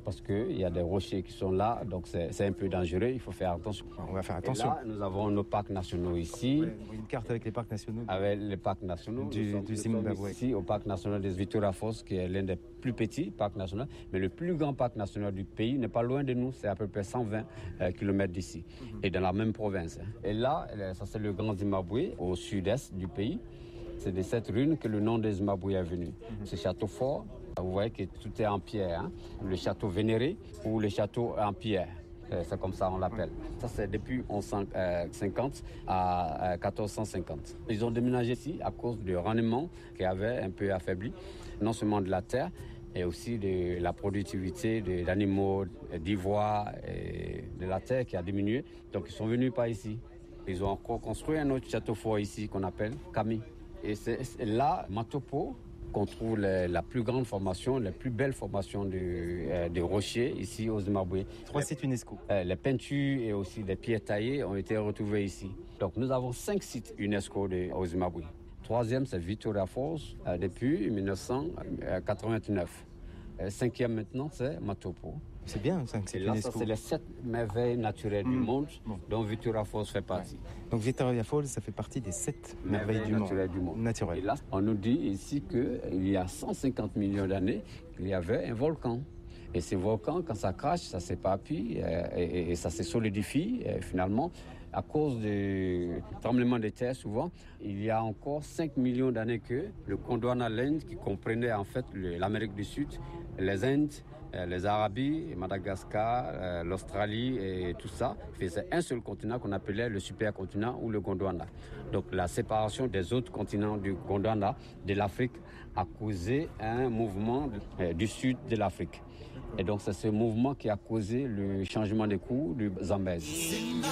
parce qu'il y a des rochers qui sont là, donc c'est un peu dangereux, il faut faire attention. On va faire attention. Et là, nous avons nos parcs nationaux ici. Ouais, une carte avec les parcs nationaux. Avec les parcs nationaux du Zimbabwe. Nous sommes ici au parc national des Vitória Falls, qui est l'un des plus petits parcs nationaux, mais le plus grand parc national du pays n'est pas loin de nous, c'est à peu près 120 km d'ici, et dans la même province. Et là, ça c'est le Grand Zimbabwe, au sud-est du pays. C'est de cette rune que le nom de Zimbabwe est venu. Ce château fort, vous voyez que tout est en pierre, hein? Le château vénéré ou le château en pierre. C'est comme ça on l'appelle. Ça c'est depuis 1150 à 1450. Ils ont déménagé ici à cause du rendement qui avait un peu affaibli, non seulement de la terre, et aussi de la productivité des animaux, d'ivoire et de la terre qui a diminué. Donc ils sont venus par ici. Ils ont encore construit un autre château fort ici qu'on appelle Kami. Et c'est là, Matopo, qu'on trouve la plus grande formation, la plus belle formation de rochers ici au Zimbabwe. 3 sites UNESCO. Les peintures et aussi les pierres taillées ont été retrouvées ici. Donc nous avons 5 sites UNESCO au Zimbabwe. 3e, c'est Vitória Falls depuis 1989. 5e maintenant, c'est Matopo. C'est bien, 5 sites et là, UNESCO. Ça, c'est les 7 merveilles naturelles du monde dont Vitória Falls fait partie. Ouais. Donc Vitória Falls, ça fait partie des 7 merveilles du monde. Naturelles. Et là, on nous dit ici qu'il y a 150 millions d'années, il y avait un volcan. Et ces volcans, quand ça crache, ça s'éparpille et ça se solidifie. Et finalement, à cause du tremblement de terre, souvent, il y a encore 5 millions d'années que le Gondwana-l'Inde, qui comprenait en fait l'Amérique du Sud, les Indes, les Arabies, Madagascar, l'Australie et tout ça, faisait un seul continent qu'on appelait le supercontinent ou le Gondwana. Donc la séparation des autres continents du Gondwana, de l'Afrique, a causé un mouvement du sud de l'Afrique. Et donc c'est ce mouvement qui a causé le changement de cours du Zambèze.